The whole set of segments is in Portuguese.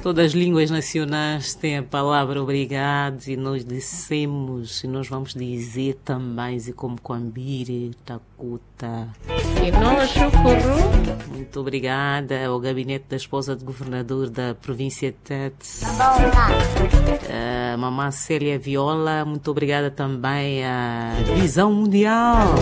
Todas as línguas nacionais têm a palavra obrigado e nós dissemos e nós vamos dizer também como Kwambiri, Takuta. E nós, Chukuru. Muito obrigada ao gabinete da esposa do governador da província de Tete, a mamã Célia Viola. Muito obrigada também à Visão Mundial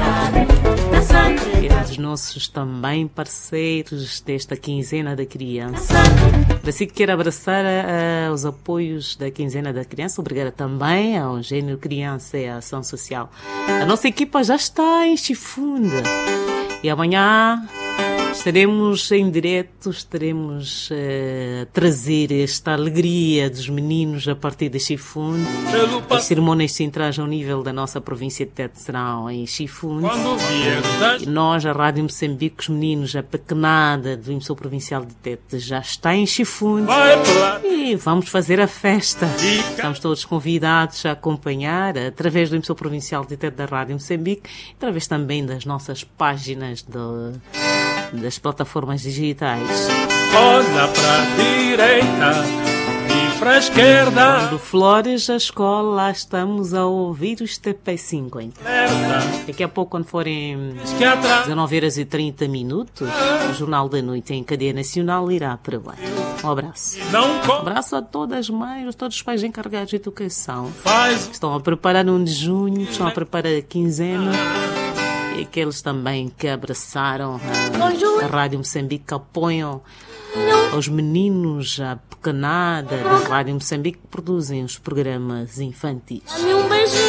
e aos nossos também parceiros desta quinzena da criança. Assim que quero abraçar os apoios da quinzena da criança. Obrigada também ao Gênero Criança e à Ação Social. A nossa equipa já está em Chifunda e amanhã estaremos em direto, estaremos a trazer esta alegria dos meninos a partir de Chifunda. As cerimônias centrais ao nível da nossa província de Tete serão em Chifunda. E nós, a Rádio Moçambique, os meninos, a pequenada do emissor provincial de Tete já está em Chifunda. E vamos fazer a festa. Estamos todos convidados a acompanhar através do emissor provincial de Tete da Rádio Moçambique, através também das nossas páginas das plataformas digitais. Olha para a direita e para a esquerda. Do Flores, a escola, estamos a ouvir os TP50. Daqui a pouco, quando forem 19h30, o Jornal da Noite em cadeia nacional irá para lá. Um abraço. Um abraço a todas as mães, a todos os pais encarregados de educação. Estão a preparar 1 de junho, estão a preparar a quinzena. E aqueles também que abraçaram a Rádio Moçambique, que apoiam os meninos, a pequenada da Rádio Moçambique, que produzem os programas infantis.